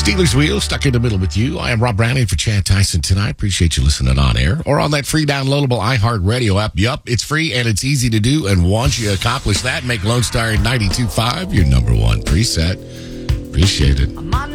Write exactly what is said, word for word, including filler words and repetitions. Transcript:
Steelers Wheel, stuck in the middle with you. I am Rob Browning for Chad Tyson tonight. Appreciate you listening on air or on that free downloadable iHeartRadio app. Yup, it's free and it's easy to do. And once you accomplish that, make Lone Star ninety-two point five your number one preset. Appreciate it.